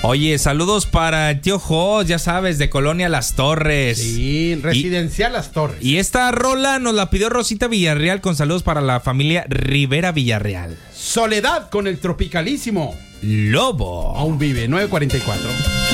Oye, saludos para el tío Jos, ya sabes, de Colonia Las Torres. Sí, residencial Las Torres. Y esta rola nos la pidió Rosita Villarreal con saludos para la familia Rivera Villarreal. Soledad con el tropicalísimo Lobo. Aún vive, 9:44.